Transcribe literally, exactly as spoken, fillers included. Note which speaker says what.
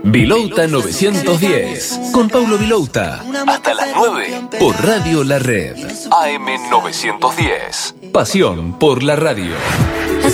Speaker 1: Vilouta novecientos diez, con Paulo Vilouta, hasta las nueve, por Radio La Red. A M novecientos diez, pasión por la radio.